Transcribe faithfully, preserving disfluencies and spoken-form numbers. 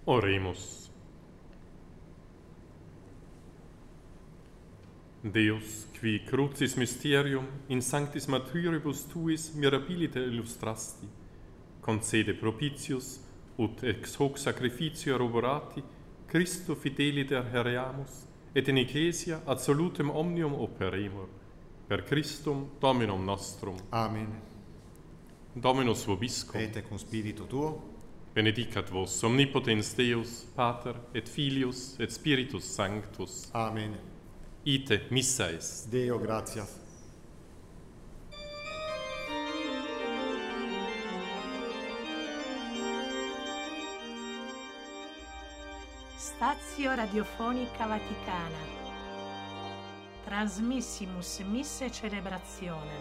Oremus. Deus, qui crucis mysterium in sanctis martyribus tuis mirabilite illustrasti, concede propitius, ut ex hoc sacrificio roborati, Christo fideliter hereamus, et in Ecclesia absolutum omnium operemur, per Christum Dominum nostrum. Amen. Dominus vobiscum. Et cum spiritu tuo. Benedicat vos omnipotens Deus, Pater, et Filius, et Spiritus Sanctus. Amen. Ite missa est. Deo gratias. Stazio Radiofonica Vaticana. Transmissimus Misse Celebrazione.